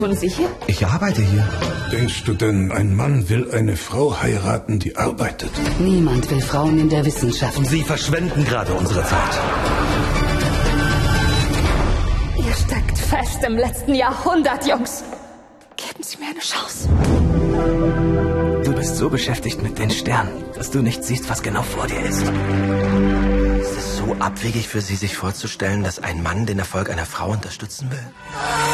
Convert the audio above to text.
tun Sie hier? Ich arbeite hier. Denkst du denn, ein Mann will eine Frau heiraten, die arbeitet? Niemand will Frauen in der Wissenschaft. Und Sie verschwenden gerade unsere Zeit. Ihr steckt fest im letzten Jahrhundert, Jungs. Geben Sie mir eine Chance. Du bist so beschäftigt mit den Sternen, dass du nicht siehst, was genau vor dir ist. Ist es so abwegig für Sie, sich vorzustellen, dass ein Mann den Erfolg einer Frau unterstützen will?